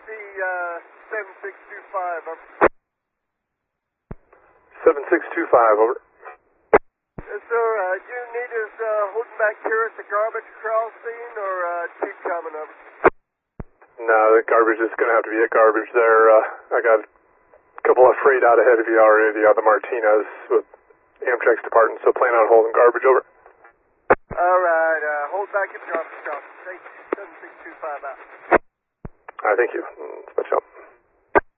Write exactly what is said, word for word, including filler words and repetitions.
see uh, seven six two five. Over. seven six two five, over. Yes, sir. Uh, you need us uh, holding back here at the garbage crossing or uh, keep coming, over? No, the garbage is going to have to be at garbage there. Uh, I got a couple of freight out ahead of you already on the Martinez with Amtrak's departing, so plan on holding garbage, over. All right. Uh, hold back at the garbage crossing. Take seven six two five out. All right, thank you. Let's switch up.